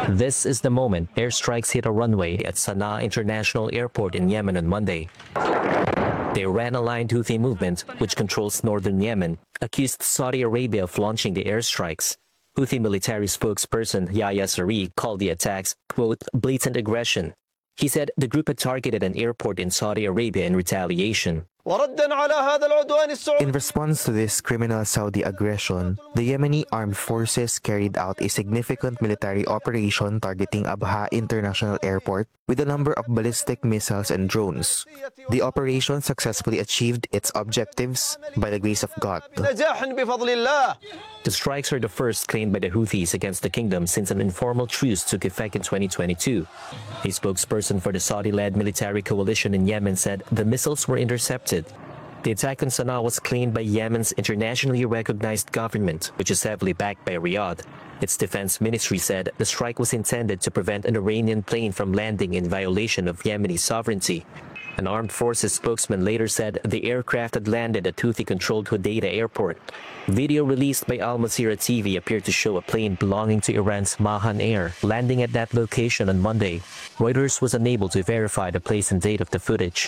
This is the moment airstrikes hit a runway at Sana'a International Airport in Yemen on Monday. The Iran-aligned Houthi movement, which controls northern Yemen, accused Saudi Arabia of launching the airstrikes. Houthi military spokesperson Yahya Saree called the attacks, quote, blatant aggression. He said the group had targeted an airport in Saudi Arabia in retaliation. In response to this criminal Saudi aggression, the Yemeni armed forces carried out a significant military operation targeting Abha International Airport with a number of ballistic missiles and drones. The operation successfully achieved its objectives by the grace of God. The strikes are the first claimed by the Houthis against the kingdom since an informal truce took effect in 2022. A spokesperson for the Saudi-led military coalition in Yemen said the missiles were intercepted. The attack on Sana'a was claimed by Yemen's internationally recognized government, which is heavily backed by Riyadh. Its defense ministry said the strike was intended to prevent an Iranian plane from landing in violation of Yemeni sovereignty. An armed forces spokesman later said the aircraft had landed at Houthi-controlled Hodeidah Airport. Video released by Al Masirah TV appeared to show a plane belonging to Iran's Mahan Air landing at that location on Monday. Reuters was unable to verify the place and date of the footage.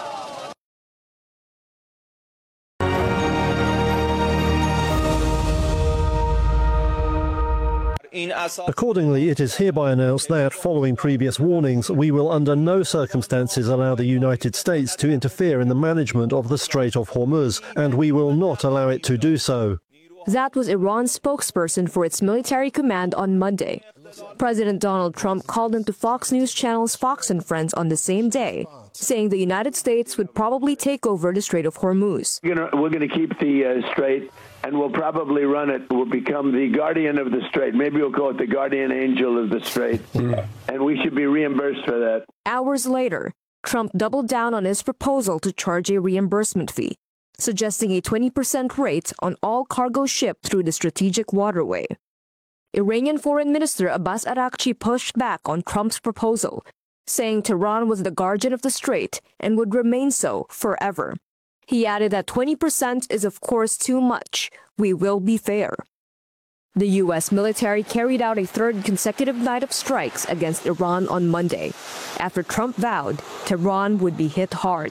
Accordingly, it is hereby announced that, following previous warnings, we will under no circumstances allow the United States to interfere in the management of the Strait of Hormuz, and we will not allow it to do so. That was Iran's spokesperson for its military command on Monday. President Donald Trump called into Fox News Channel's Fox and Friends on the same day, saying the United States would probably take over the Strait of Hormuz. We're going to keep the strait, and we'll probably run it. We'll become the guardian of the strait. Maybe we'll call it the guardian angel of the strait, and we should be reimbursed for that. Hours later, Trump doubled down on his proposal to charge a reimbursement fee, suggesting a 20% rate on all cargo shipped through the strategic waterway. Iranian Foreign Minister Abbas Araghchi pushed back on Trump's proposal, saying Tehran was the guardian of the strait and would remain so forever. He added that 20% is of course too much. We will be fair. The U.S. military carried out a third consecutive night of strikes against Iran on Monday, after Trump vowed Tehran would be hit hard.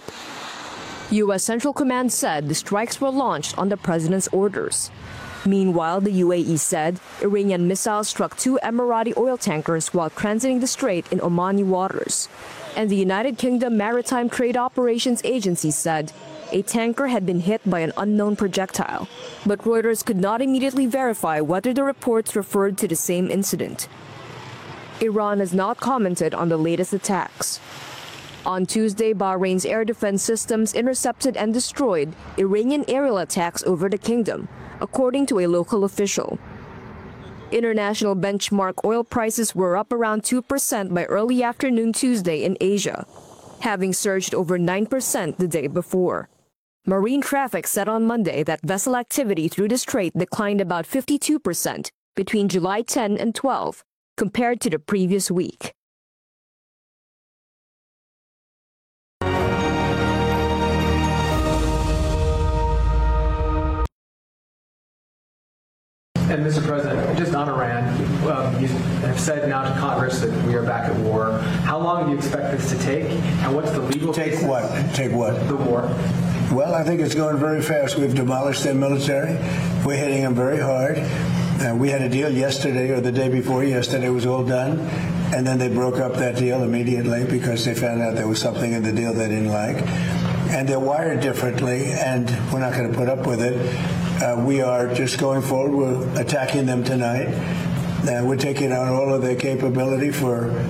U.S. Central Command said the strikes were launched on the president's orders. Meanwhile, the UAE said Iranian missiles struck 2 Emirati oil tankers while transiting the strait in Omani waters. And the United Kingdom Maritime Trade Operations Agency said a tanker had been hit by an unknown projectile. But Reuters could not immediately verify whether the reports referred to the same incident. Iran has not commented on the latest attacks. On Tuesday, Bahrain's air defense systems intercepted and destroyed Iranian aerial attacks over the kingdom, according to a local official. International benchmark oil prices were up around 2% by early afternoon Tuesday in Asia, having surged over 9% the day before. Marine traffic said on Monday that vessel activity through the strait declined about 52% between July 10 and 12 compared to the previous week. And Mr. President, just on Iran, you have said now to Congress that we are back at war. How long do you expect this to take, and what's the legal basis? Take what? Take what? The war. Well, I think it's going very fast. We've demolished their military. We're hitting them very hard. We had a deal yesterday or the day before yesterday. It was all done. And then they broke up that deal immediately because they found out there was something in the deal they didn't like. And they're wired differently, and we're not going to put up with it. We are just going forward. We're attacking them tonight. We're taking out all of their capability for